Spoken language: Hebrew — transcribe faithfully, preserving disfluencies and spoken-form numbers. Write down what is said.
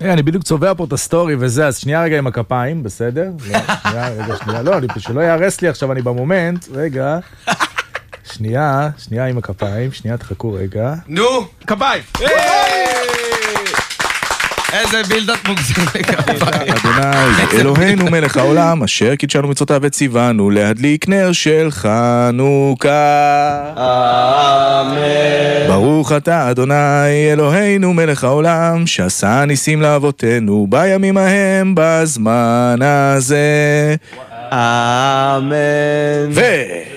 אני בדיוק צובע פה את הסטורי וזה, אז שנייה רגע עם הכפיים, בסדר? שנייה, רגע, שנייה, לא, שלא יערס לי עכשיו, אני במומנט, רגע. שנייה, שנייה עם הכפיים, שנייה, תחכו רגע. נו, כפיים! איזה בילדת מוגזים לכפיים. אדוני, אלוהינו מלך העולם, אשר קידשנו מצוותיו וציוונו להדליק נר של חנוכה. אמן. ברוך אתה, אדוני, אלוהינו מלך העולם, שעשה ניסים לאבותינו בימים ההם בזמן הזה. אמן. ו...